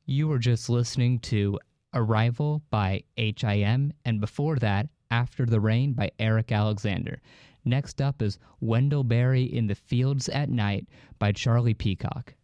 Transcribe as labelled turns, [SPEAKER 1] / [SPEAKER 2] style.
[SPEAKER 1] You were just listening to Arrival by H.I.M. and before that, After the Rain by Eric Alexander. Next up is Wendell Berry in the Fields at Night by Charlie Peacock.